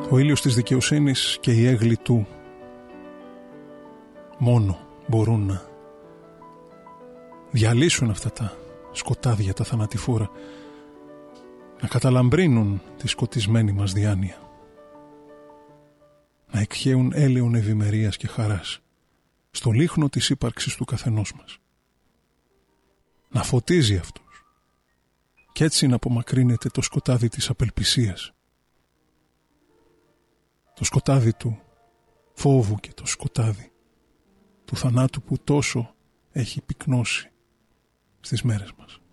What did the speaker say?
Ο ήλιος της δικαιοσύνης και η έγκλη του μόνο μπορούν να διαλύσουν αυτά τα σκοτάδια, τα θανατηφόρα, να καταλαμπρύνουν τη σκοτισμένη μας διάνοια, να εκχέουν έλεον ευημερίας και χαράς στο λίχνο της ύπαρξης του καθενός μας, να φωτίζει αυτούς και έτσι να απομακρύνεται το σκοτάδι της απελπισίας, το σκοτάδι του φόβου και το σκοτάδι του θανάτου που τόσο έχει πυκνώσει στις μέρες μας.